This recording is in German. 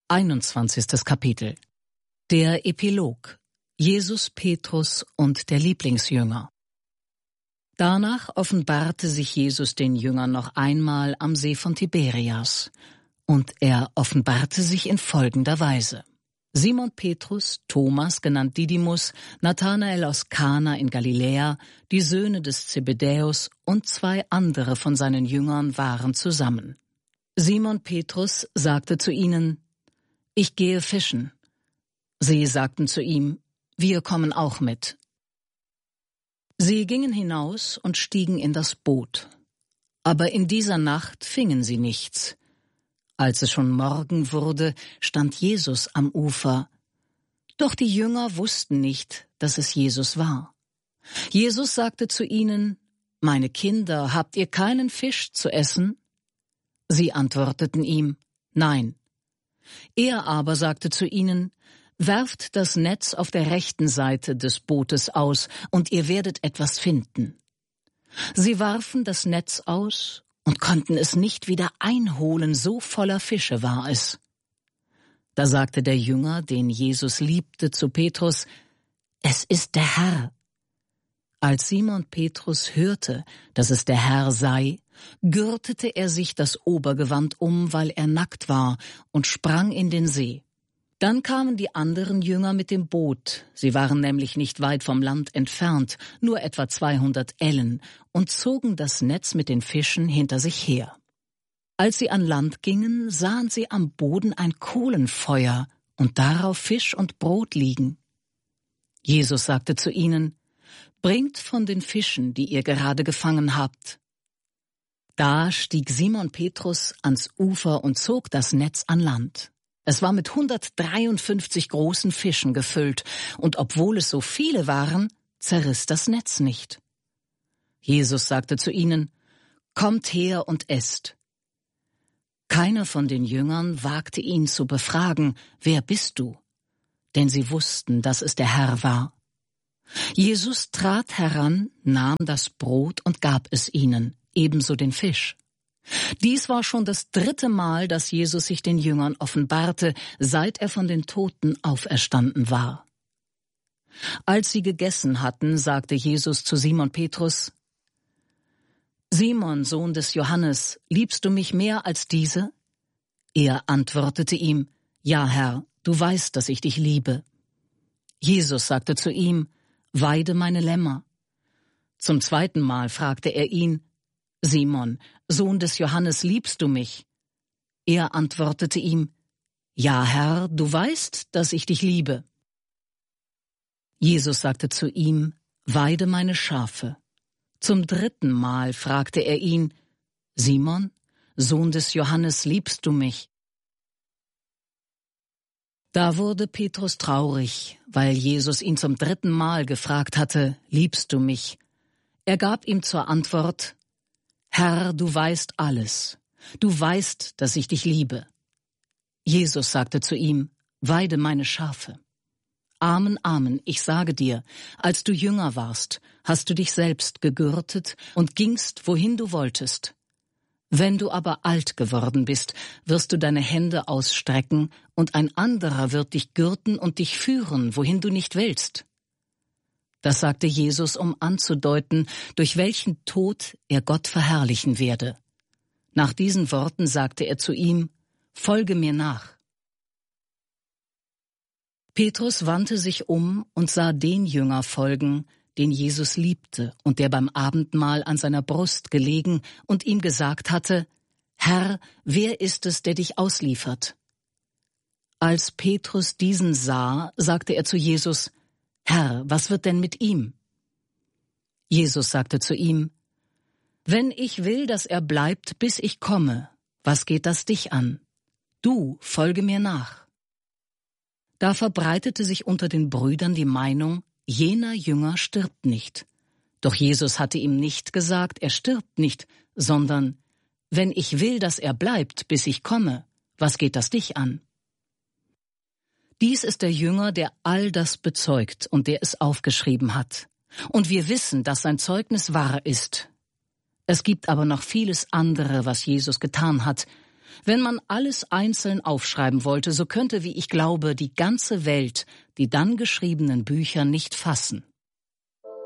21. Kapitel. Der Epilog. Jesus, Petrus und der Lieblingsjünger. Danach offenbarte sich Jesus den Jüngern noch einmal am See von Tiberias. Und er offenbarte sich in folgender Weise. Simon Petrus, Thomas, genannt Didymus, Nathanael aus Kana in Galiläa, die Söhne des Zebedäus und 2 andere von seinen Jüngern waren zusammen. Simon Petrus sagte zu ihnen: »Ich gehe fischen.« Sie sagten zu ihm: »Wir kommen auch mit.« Sie gingen hinaus und stiegen in das Boot. Aber in dieser Nacht fingen sie nichts. Als es schon Morgen wurde, stand Jesus am Ufer. Doch die Jünger wussten nicht, dass es Jesus war. Jesus sagte zu ihnen: »Meine Kinder, habt ihr keinen Fisch zu essen?« Sie antworteten ihm: »Nein.« Er aber sagte zu ihnen: »Werft das Netz auf der rechten Seite des Bootes aus, und ihr werdet etwas finden.« Sie warfen das Netz aus und konnten es nicht wieder einholen, so voller Fische war es. Da sagte der Jünger, den Jesus liebte, zu Petrus: »Es ist der Herr.« Als Simon Petrus hörte, dass es der Herr sei, gürtete er sich das Obergewand um, weil er nackt war, und sprang in den See. Dann kamen die anderen Jünger mit dem Boot, sie waren nämlich nicht weit vom Land entfernt, nur etwa 200 Ellen, und zogen das Netz mit den Fischen hinter sich her. Als sie an Land gingen, sahen sie am Boden ein Kohlenfeuer und darauf Fisch und Brot liegen. Jesus sagte zu ihnen: »Bringt von den Fischen, die ihr gerade gefangen habt.« Da stieg Simon Petrus ans Ufer und zog das Netz an Land. Es war mit 153 großen Fischen gefüllt, und obwohl es so viele waren, zerriss das Netz nicht. Jesus sagte zu ihnen: »Kommt her und esst.« Keiner von den Jüngern wagte ihn zu befragen: »Wer bist du?« Denn sie wussten, dass es der Herr war. Jesus trat heran, nahm das Brot und gab es ihnen, ebenso den Fisch. Dies war schon das 3. Mal, dass Jesus sich den Jüngern offenbarte, seit er von den Toten auferstanden war. Als sie gegessen hatten, sagte Jesus zu Simon Petrus: »Simon, Sohn des Johannes, liebst du mich mehr als diese?« Er antwortete ihm: »Ja, Herr, du weißt, dass ich dich liebe.« Jesus sagte zu ihm: »Weide meine Lämmer.« Zum 2. Mal fragte er ihn: »Simon, Sohn des Johannes, liebst du mich?« Er antwortete ihm: »Ja, Herr, du weißt, dass ich dich liebe.« Jesus sagte zu ihm: »Weide meine Schafe.« Zum 3. Mal fragte er ihn: »Simon, Sohn des Johannes, liebst du mich?« Da wurde Petrus traurig, weil Jesus ihn zum 3. Mal gefragt hatte: »Liebst du mich?« Er gab ihm zur Antwort: »Herr, du weißt alles. Du weißt, dass ich dich liebe.« Jesus sagte zu ihm: »Weide meine Schafe.« »Amen, Amen, ich sage dir, als du jünger warst, hast du dich selbst gegürtet und gingst, wohin du wolltest. Wenn du aber alt geworden bist, wirst du deine Hände ausstrecken, und ein anderer wird dich gürten und dich führen, wohin du nicht willst.« Das sagte Jesus, um anzudeuten, durch welchen Tod er Gott verherrlichen werde. Nach diesen Worten sagte er zu ihm: »Folge mir nach.« Petrus wandte sich um und sah den Jünger folgen, den Jesus liebte und der beim Abendmahl an seiner Brust gelegen und ihm gesagt hatte: »Herr, wer ist es, der dich ausliefert?« Als Petrus diesen sah, sagte er zu Jesus: »Herr, was wird denn mit ihm?« Jesus sagte zu ihm: »Wenn ich will, dass er bleibt, bis ich komme, was geht das dich an? Du folge mir nach.« Da verbreitete sich unter den Brüdern die Meinung, jener Jünger stirbt nicht. Doch Jesus hatte ihm nicht gesagt, er stirbt nicht, sondern: »Wenn ich will, dass er bleibt, bis ich komme, was geht das dich an?« Dies ist der Jünger, der all das bezeugt und der es aufgeschrieben hat. Und wir wissen, dass sein Zeugnis wahr ist. Es gibt aber noch vieles andere, was Jesus getan hat. Wenn man alles einzeln aufschreiben wollte, so könnte, wie ich glaube, die ganze Welt die dann geschriebenen Bücher nicht fassen.